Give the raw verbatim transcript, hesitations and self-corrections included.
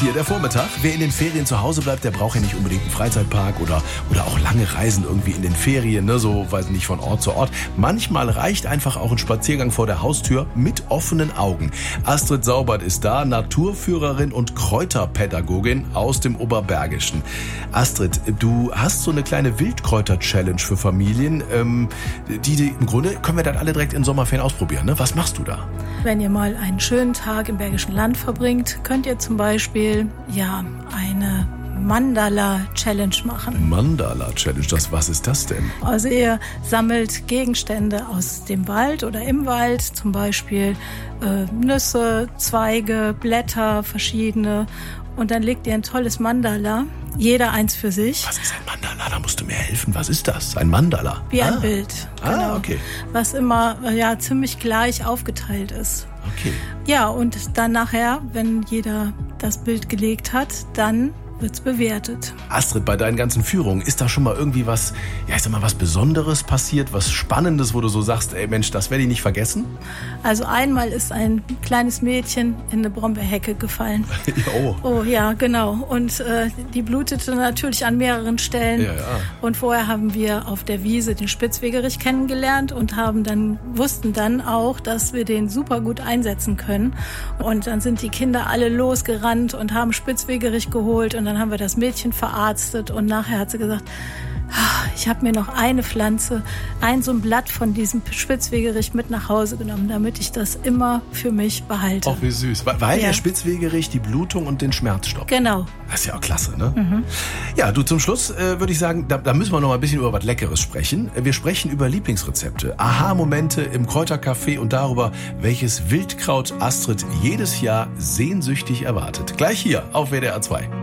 Hier der Vormittag. Wer in den Ferien zu Hause bleibt, der braucht ja nicht unbedingt einen Freizeitpark oder, oder auch lange Reisen irgendwie in den Ferien, ne? So, weiß nicht, von Ort zu Ort. Manchmal reicht einfach auch ein Spaziergang vor der Haustür mit offenen Augen. Astrid Saubert ist da, Naturführerin und Kräuterpädagogin aus dem Oberbergischen. Astrid, du hast so eine kleine Wildkräuter-Challenge für Familien. Ähm, die, die, im Grunde können wir das alle direkt in Sommerferien ausprobieren, ne? Was machst du da? Wenn ihr mal einen schönen Tag im Bergischen Land verbringt, könnt ihr zum Beispiel ja eine Mandala-Challenge machen. Mandala-Challenge, das, was ist das denn? Also ihr sammelt Gegenstände aus dem Wald oder im Wald, zum Beispiel äh, Nüsse, Zweige, Blätter, verschiedene. Und dann legt ihr ein tolles Mandala, jeder eins für sich. Was ist ein Mandala? Da musst du mir helfen. Was ist das? Ein Mandala? Wie ah. ein Bild. Genau. Ah, okay. Was immer ja ziemlich gleich aufgeteilt ist. Okay. Ja, und dann nachher, wenn jeder das Bild gelegt hat, dann wird's bewertet. Astrid, bei deinen ganzen Führungen, ist da schon mal irgendwie was, ja, ich sag mal, was Besonderes passiert, was Spannendes, wo du so sagst, ey Mensch, das werde ich nicht vergessen? Also einmal ist ein kleines Mädchen in eine Brombeerhecke gefallen. oh. Oh ja, genau. Und äh, die blutete natürlich an mehreren Stellen. Ja, ja. Und vorher haben wir auf der Wiese den Spitzwegerich kennengelernt und haben dann, wussten dann auch, dass wir den super gut einsetzen können. Und dann sind die Kinder alle losgerannt und haben Spitzwegerich geholt und dann haben wir das Mädchen verarztet und nachher hat sie gesagt, ich habe mir noch eine Pflanze, ein so ein Blatt von diesem Spitzwegerich mit nach Hause genommen, damit ich das immer für mich behalte. Ach, wie süß. Weil ja. der Spitzwegerich die Blutung und den Schmerz stoppt. Genau. Das ist ja auch klasse, ne? Mhm. Ja, du, zum Schluss äh, würde ich sagen, da, da müssen wir noch mal ein bisschen über was Leckeres sprechen. Wir sprechen über Lieblingsrezepte, Aha-Momente im Kräutercafé und darüber, welches Wildkraut Astrid jedes Jahr sehnsüchtig erwartet. Gleich hier auf W D R zwei.